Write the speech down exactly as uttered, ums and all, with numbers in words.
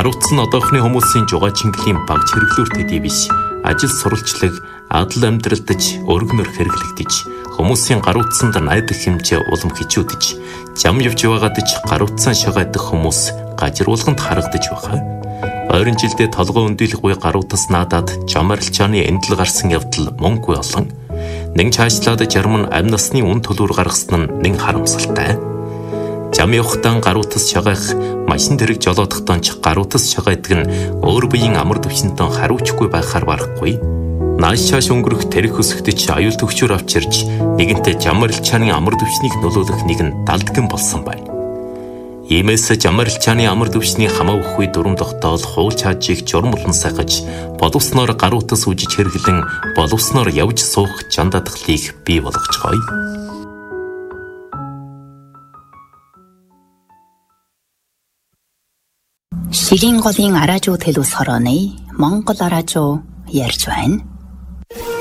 Гаруутсан одоохны хүмүүсийн жугаа чингэлийн баг чиргэлүүр төдий биш. Ажил сурвалжлаг, адал амьдралдаж, өргөнөр хэрэглэгдэж, хүмүүсийн гаруутсанд найдах хэмжээ улам хичүүдэж, зам явж байгаадж гаруутсан шагайдах хүмүүс гажруулганд харагдаж байгаа. Ойрын жилдээ толгой өндөлөх үе гаруутас наадаад жам арилжааны эндэл гарсан явдал мөнгө болон нэг чаашлаад жарм нь амь насны үн төлөөр гаргасан нь нэг харамсалтай. Зам явахтаа гаруутас шагайх, машин тэрэг жолоодохтоо ч гаруутас шагайдаг нь өөр биеийн амар төвчнөд хариуцгүй байхаар барахгүй. Нааш чааш өнгөрөх тэрэг өсгдөж аюул төгчөөр авчирч нэгэнтээ зам арилжааны амар төвчнийг нөлөөлөх нэгэн далдгэн болсон байна. Иймээс зам арилжааны амар төвчний хамаа өгөхгүй дүрм тогтоол хуул чаажийг журам болон сахиж, боловсноор гаруутас үжиж хэрглэн боловсноор явж суух жандадгалыг бий болгоцгоё. Шигийн голын араажуу төлөвс хорооны Монгол араажуу ярьж байна.